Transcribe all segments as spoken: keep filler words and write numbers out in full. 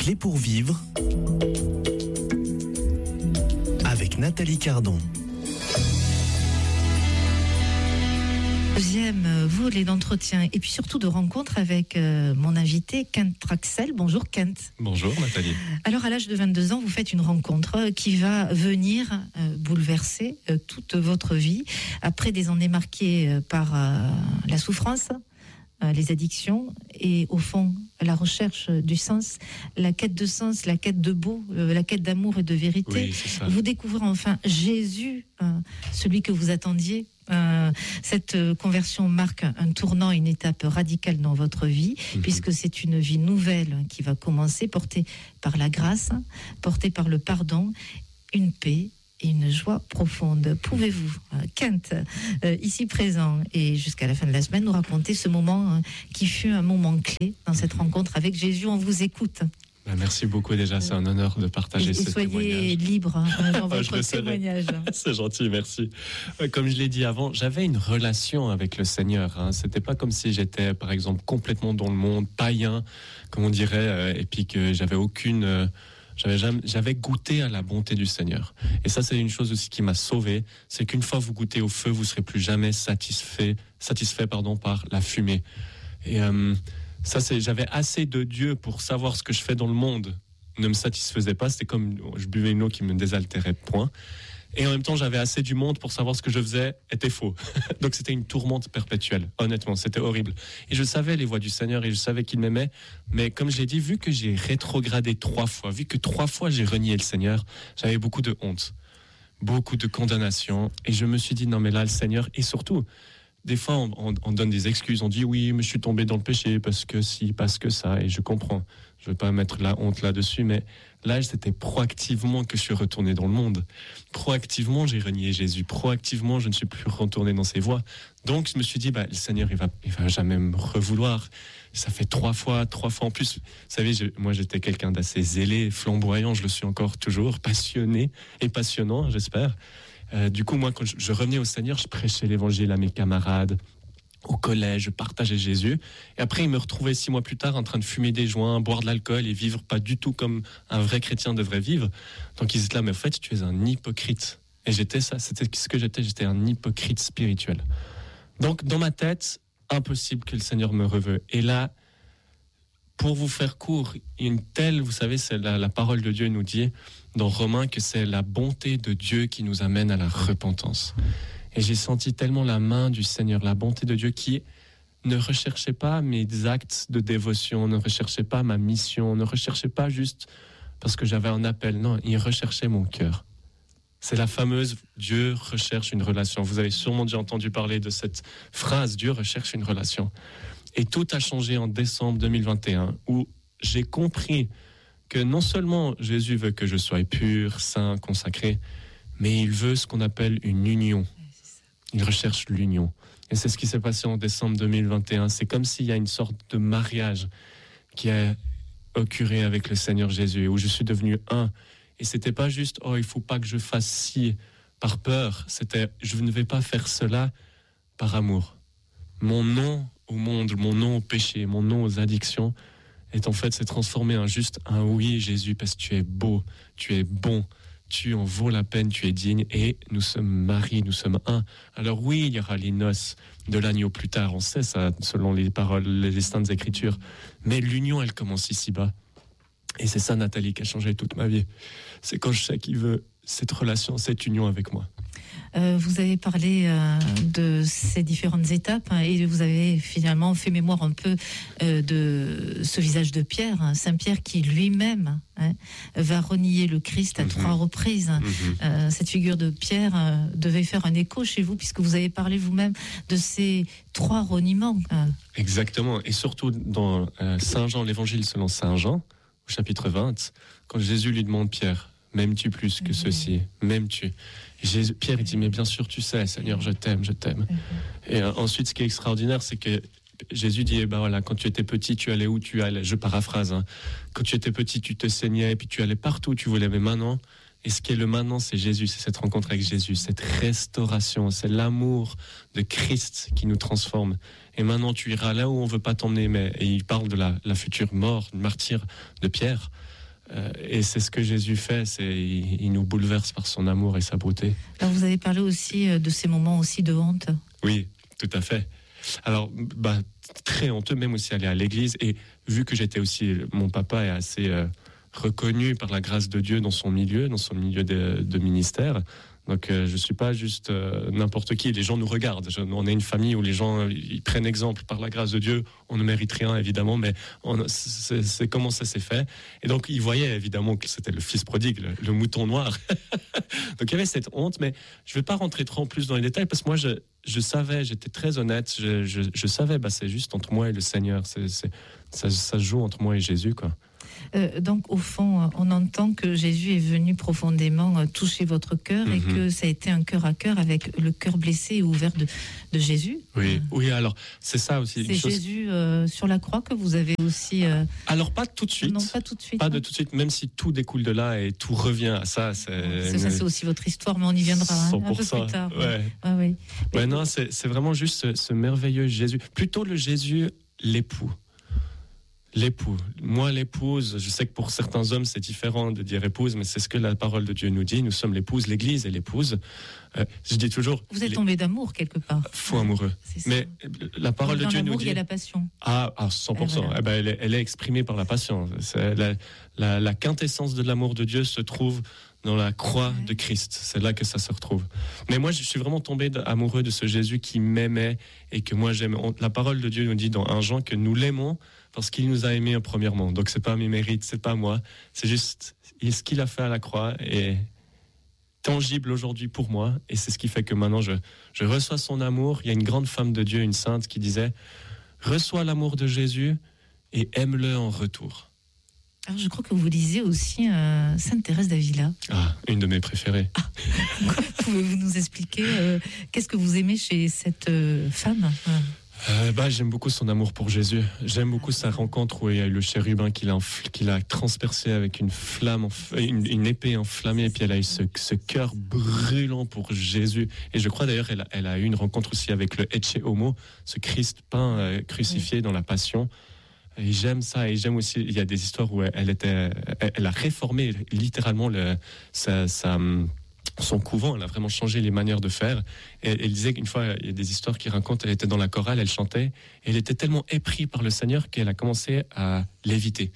clés pour vivre avec Nathalie Cardon. Deuxième volet d'entretien et puis surtout de rencontre avec euh, mon invité Kent Traxel. Bonjour Kent. Bonjour Nathalie. Alors à l'âge de vingt-deux ans, vous faites une rencontre qui va venir euh, bouleverser euh, toute votre vie. Après des années marquées euh, par euh, la souffrance, euh, les addictions et au fond la recherche du sens, la quête de sens, la quête de beau, euh, la quête d'amour et de vérité. Oui, c'est ça. Vous découvrez enfin Jésus, euh, celui que vous attendiez. Euh, cette conversion marque un tournant, une étape radicale dans votre vie, mmh. puisque c'est une vie nouvelle qui va commencer, portée par la grâce, portée par le pardon, une paix et une joie profonde. Pouvez-vous, euh, Kent, euh, ici présent et jusqu'à la fin de la semaine, nous raconter ce moment euh, qui fut un moment clé dans cette rencontre avec Jésus? On vous écoute. Merci beaucoup déjà, c'est un honneur de partager et, ce et soyez témoignage. Soyez libre hein, dans votre je témoignage. C'est gentil, merci. Comme je l'ai dit avant, j'avais une relation avec le Seigneur. Hein. C'était pas comme si j'étais, par exemple, complètement dans le monde, païen, comme on dirait, euh, et puis que j'avais aucune... Euh, j'avais, jamais, j'avais goûté à la bonté du Seigneur. Et ça, c'est une chose aussi qui m'a sauvé, c'est qu'une fois vous goûtez au feu, vous serez plus jamais satisfait, satisfait pardon, par la fumée. Et... Euh, Ça, c'est, j'avais assez de Dieu pour savoir ce que je fais dans le monde ne me satisfaisait pas. C'était comme je buvais une eau qui me désaltérait, point. Et en même temps, j'avais assez du monde pour savoir ce que je faisais était faux. Donc c'était une tourmente perpétuelle. Honnêtement, c'était horrible. Et je savais les voies du Seigneur et je savais qu'il m'aimait. Mais comme je l'ai dit, vu que j'ai rétrogradé trois fois, vu que trois fois j'ai renié le Seigneur, j'avais beaucoup de honte, beaucoup de condamnation. Et je me suis dit, non mais là, le Seigneur, et surtout... Des fois, on, on, on donne des excuses. On dit oui, mais je suis tombé dans le péché parce que si, parce que ça. Et je comprends. Je ne veux pas mettre la honte là-dessus, mais là, c'était proactivement que je suis retourné dans le monde. Proactivement, j'ai renié Jésus. Proactivement, je ne suis plus retourné dans ses voies. Donc, je me suis dit, bah, le Seigneur, il va, il va jamais me revouloir. Ça fait trois fois, trois fois en plus. Vous savez, je, moi, j'étais quelqu'un d'assez zélé, flamboyant. Je le suis encore toujours, passionné et passionnant, j'espère. Euh, du coup, moi, quand je, je revenais au Seigneur, je prêchais l'évangile à mes camarades, au collège, je partageais Jésus. Et après, ils me retrouvaient six mois plus tard en train de fumer des joints, boire de l'alcool et vivre pas du tout comme un vrai chrétien devrait vivre. Donc, ils étaient là, mais en fait, tu es un hypocrite. Et j'étais ça, c'était ce que j'étais, j'étais un hypocrite spirituel. Donc, dans ma tête, impossible que le Seigneur me reveuille. Et là, pour vous faire court, il y a une telle, vous savez, c'est la, la parole de Dieu nous dit dans Romains que c'est la bonté de Dieu qui nous amène à la repentance. Et j'ai senti tellement la main du Seigneur, la bonté de Dieu qui ne recherchait pas mes actes de dévotion, ne recherchait pas ma mission, ne recherchait pas juste parce que j'avais un appel. Non, il recherchait mon cœur. C'est la fameuse « Dieu recherche une relation ». Vous avez sûrement déjà entendu parler de cette phrase « Dieu recherche une relation ». Et tout a changé en décembre deux mille vingt et un, où j'ai compris que non seulement Jésus veut que je sois pur, saint, consacré, mais il veut ce qu'on appelle une union. Il recherche l'union. Et c'est ce qui s'est passé en décembre deux mille vingt et un. C'est comme s'il y a une sorte de mariage qui a occurré avec le Seigneur Jésus, où je suis devenu un. Et c'était pas juste « Oh, il faut pas que je fasse ci par peur ». C'était « Je ne vais pas faire cela par amour ». Mon nom au monde, mon non au péché, mon non aux addictions, est en fait s'est transformé en juste un oui Jésus, parce que tu es beau, tu es bon, tu en vaux la peine, tu es digne, et nous sommes mariés, nous sommes un. Alors oui, il y aura les noces de l'agneau plus tard, on sait ça, selon les paroles, les saintes écritures, mais l'union, elle commence ici-bas. Et c'est ça, Nathalie, qui a changé toute ma vie. C'est quand je sais qu'il veut cette relation, cette union avec moi. Euh, vous avez parlé euh, de ces différentes étapes hein, et vous avez finalement fait mémoire un peu euh, de ce visage de Pierre, hein, Saint Pierre qui lui-même hein, va renier le Christ à mmh. trois reprises. Mmh. Euh, cette figure de Pierre euh, devait faire un écho chez vous puisque vous avez parlé vous-même de ces trois reniements. Hein. Exactement, et surtout dans euh, Saint Jean, l'évangile selon Saint Jean, au chapitre vingt, quand Jésus lui demande Pierre, m'aimes-tu plus que ceci? M'aimes-tu? Et Jésus, Pierre, il dit, mais bien sûr, tu sais, Seigneur, je t'aime, je t'aime. Et euh, ensuite, ce qui est extraordinaire, c'est que Jésus dit, eh ben voilà, quand tu étais petit, tu allais où tu allais? Je paraphrase, hein. Quand tu étais petit, tu te saignais, et puis tu allais partout où tu voulais, mais maintenant, Et ce qui est le maintenant, c'est Jésus, c'est cette rencontre avec Jésus, cette restauration, c'est l'amour de Christ qui nous transforme. Et maintenant, tu iras là où on ne veut pas t'emmener. Mais, et il parle de la, la future mort, le martyr de Pierre. Euh, et c'est ce que Jésus fait, c'est, il, il nous bouleverse par son amour et sa beauté. Alors vous avez parlé aussi de ces moments aussi de honte. Oui, tout à fait. Alors, bah, très honteux, même aussi aller à l'église. Et vu que j'étais aussi, mon papa est assez... Euh, reconnu par la grâce de Dieu dans son milieu, dans son milieu de, de ministère. Donc euh, je ne suis pas juste euh, n'importe qui. Les gens nous regardent. Je, on est une famille où les gens ils prennent exemple par la grâce de Dieu. On ne mérite rien, évidemment, mais on, c'est, c'est comment ça s'est fait. Et donc ils voyaient évidemment que c'était le fils prodigue, le, le mouton noir. Donc il y avait cette honte, mais je ne vais pas rentrer trop en plus dans les détails parce que moi je, je savais, j'étais très honnête. Je, je, je savais, bah, c'est juste entre moi et le Seigneur. C'est, c'est, ça, ça se joue entre moi et Jésus, quoi. Euh, donc, au fond, on entend que Jésus est venu profondément euh, toucher votre cœur, mm-hmm. et que ça a été un cœur à cœur avec le cœur blessé et ouvert de, de Jésus. Oui, euh, oui, alors, c'est ça aussi. C'est chose... Jésus euh, sur la croix que vous avez aussi... Euh... Alors, pas tout de suite. Non, pas tout de suite. Pas hein. de tout de suite, même si tout découle de là et tout revient à ça. C'est, c'est, ça, c'est aussi votre histoire, mais on y viendra hein, un peu plus tard. Ouais. Ah, oui. Mais ouais, non, c'est, c'est vraiment juste ce, ce merveilleux Jésus. Plutôt le Jésus, l'époux. L'époux. Moi, l'épouse, je sais que pour certains hommes, c'est différent de dire épouse, mais c'est ce que la parole de Dieu nous dit. Nous sommes l'épouse, l'Église est l'épouse. Euh, je dis toujours... Vous êtes tombé d'amour, quelque part. Fou amoureux. Mais la parole dans de Dieu nous dit... il y a la passion. Ah, à cent pour cent. Et voilà. Eh ben, elle, est, elle est exprimée par la passion. C'est la, la, la quintessence de l'amour de Dieu se trouve dans la croix ouais. de Christ. C'est là que ça se retrouve. Mais moi, je suis vraiment tombé amoureux de ce Jésus qui m'aimait et que moi, j'aime. La parole de Dieu nous dit dans un Jean que nous l'aimons parce qu'il nous a aimés premièrement. Donc, c'est pas mes mérites, c'est pas moi. C'est juste ce qu'il a fait à la croix est tangible aujourd'hui pour moi. Et c'est ce qui fait que maintenant, je, je reçois son amour. Il y a une grande femme de Dieu, une sainte, qui disait « Reçois l'amour de Jésus et aime-le en retour ». Alors, je crois que vous lisez aussi euh, Sainte Thérèse d'Avila. Ah, une de mes préférées. Ah. Pouvez-vous nous expliquer euh, qu'est-ce que vous aimez chez cette euh, femme euh, bah, J'aime beaucoup son amour pour Jésus. J'aime beaucoup sa rencontre où il y a eu le chérubin qui l'a, enfl- qui l'a transpercé avec une flamme, enf- une, une épée enflammée, et puis elle a eu ce, ce cœur brûlant pour Jésus. Et je crois d'ailleurs qu'elle a, elle a eu une rencontre aussi avec le Ecce Homo, ce Christ peint euh, crucifié oui. dans la Passion. Et j'aime ça, et j'aime aussi, il y a des histoires où elle était, elle a réformé littéralement le, sa, sa, son couvent, elle a vraiment changé les manières de faire. Et elle disait qu'une fois, il y a des histoires qui racontent, elle était dans la chorale, elle chantait, et elle était tellement éprise par le Seigneur qu'elle a commencé à léviter.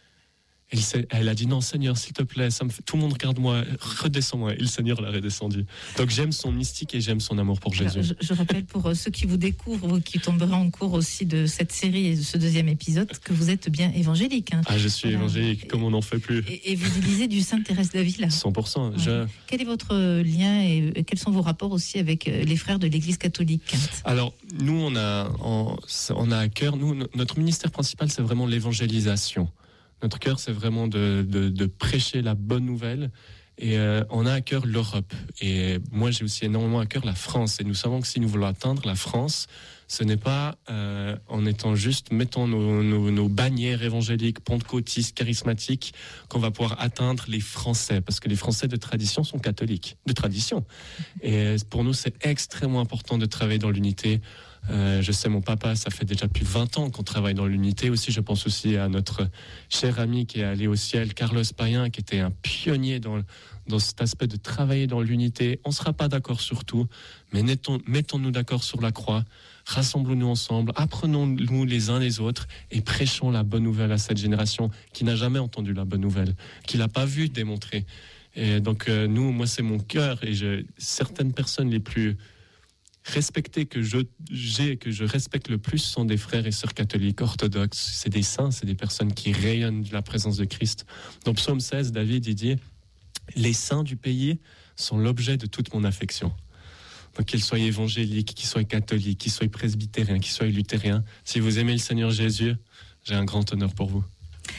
Elle, elle a dit non Seigneur s'il te plaît, ça me fait... tout le monde regarde-moi, redescends-moi, et le Seigneur l'a redescendu. Donc j'aime son mystique et j'aime son amour pour Jésus. Alors, je, je rappelle pour ceux qui vous découvrent, qui tomberaient en cours aussi de cette série et de ce deuxième épisode, que vous êtes bien évangélique. Hein. Ah je suis voilà. évangélique, comme on n'en fait plus. Et, et vous lisez du Sainte Thérèse d'Avila. cent pour cent. Ouais. Je... Quel est votre lien et, et quels sont vos rapports aussi avec les frères de l'Église catholique? Alors nous on a, on, on a à cœur, nous, notre ministère principal c'est vraiment l'évangélisation. Notre cœur, c'est vraiment de, de, de prêcher la bonne nouvelle. Et euh, on a à cœur l'Europe. Et moi, j'ai aussi énormément à cœur la France. Et nous savons que si nous voulons atteindre la France, ce n'est pas euh, en étant juste, mettons nos, nos, nos bannières évangéliques, pentecôtistes, charismatiques, qu'on va pouvoir atteindre les Français. Parce que les Français de tradition sont catholiques, de tradition. Et pour nous, c'est extrêmement important de travailler dans l'unité. Euh, je sais, mon papa, ça fait déjà plus de vingt ans qu'on travaille dans l'unité. Aussi, je pense aussi à notre cher ami qui est allé au ciel, Carlos Payen, qui était un pionnier dans, dans cet aspect de travailler dans l'unité. On ne sera pas d'accord sur tout, mais mettons, mettons-nous d'accord sur la croix, rassemblons-nous ensemble, apprenons-nous les uns les autres et prêchons la bonne nouvelle à cette génération qui n'a jamais entendu la bonne nouvelle, qui ne l'a pas vu démontrer. Et donc, euh, nous, moi, c'est mon cœur et je, certaines personnes les plus respectés que je, j'ai, que je respecte le plus sont des frères et sœurs catholiques orthodoxes. C'est des saints, c'est des personnes qui rayonnent de la présence de Christ. Dans Psaume seize, David, il dit « Les saints du pays sont l'objet de toute mon affection ». Donc qu'ils soient évangéliques, qu'ils soient catholiques, qu'ils soient presbytériens, qu'ils soient luthériens. Si vous aimez le Seigneur Jésus, j'ai un grand honneur pour vous.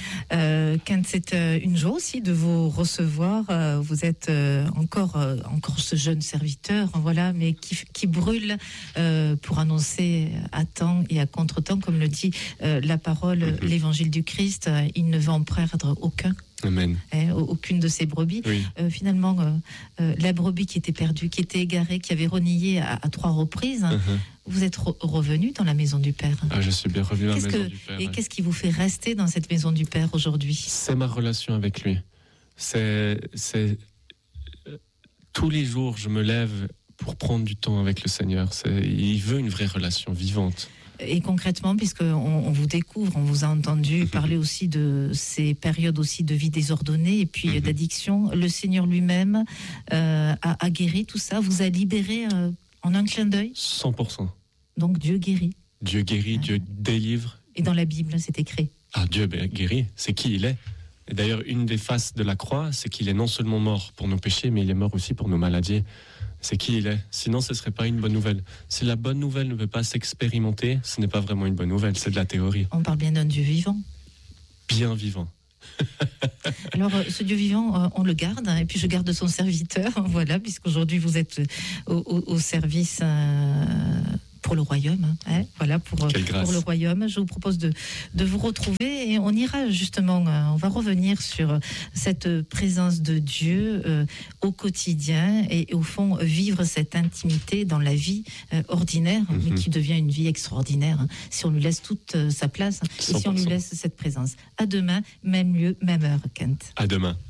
Euh, Kent, c'est euh, une joie aussi de vous recevoir. Euh, vous êtes euh, encore, euh, encore ce jeune serviteur, voilà, mais qui, qui brûle euh, pour annoncer à temps et à contre-temps, comme le dit euh, la parole, mm-hmm. l'évangile du Christ. Euh, il ne va en perdre aucun. Amen. Hein, aucune de ces brebis. Oui. Euh, finalement, euh, euh, la brebis qui était perdue, qui était égarée, qui avait renié à, à trois reprises, hein, Uh-huh. vous êtes re- revenu dans la maison du Père. Ah, je suis bien revenu à la Qu'est-ce maison que- du Père. et ouais. qu'est-ce qui vous fait rester dans cette maison du Père aujourd'hui? C'est ma relation avec lui. C'est, c'est euh, tous les jours, je me lève pour prendre du temps avec le Seigneur. C'est, il veut une vraie relation vivante. Et concrètement, puisque on, on vous découvre, on vous a entendu parler aussi de ces périodes aussi de vie désordonnée et puis Mhm. d'addiction, le Seigneur lui-même euh, a, a guéri tout ça, vous a libéré euh, en un clin d'œil. cent pour cent. Donc Dieu guérit. Dieu guérit, Dieu délivre. Et dans la Bible, c'est écrit. Ah, Dieu guérit, c'est qui il est. Et d'ailleurs, une des faces de la croix, c'est qu'il est non seulement mort pour nos péchés, mais il est mort aussi pour nos maladies. C'est qui il est. Sinon, ce ne serait pas une bonne nouvelle. Si la bonne nouvelle ne veut pas s'expérimenter, ce n'est pas vraiment une bonne nouvelle, c'est de la théorie. On parle bien d'un Dieu vivant. Bien vivant. Alors, euh, ce Dieu vivant, euh, on le garde, hein, et puis je garde son serviteur, voilà, puisqu'aujourd'hui vous êtes au, au- au service euh, pour le royaume, hein, hein, voilà, pour, Quelle grâce. pour le royaume. Je vous propose de, de vous retrouver et on ira justement, euh, on va revenir sur cette présence de Dieu euh, au quotidien et, au fond vivre cette intimité dans la vie euh, ordinaire, Mhm. mais qui devient une vie extraordinaire, hein, si on lui laisse toute euh, sa place, hein, et si on lui cent pour cent. laisse cette présence. À demain, même lieu, même heure, Kent. À demain.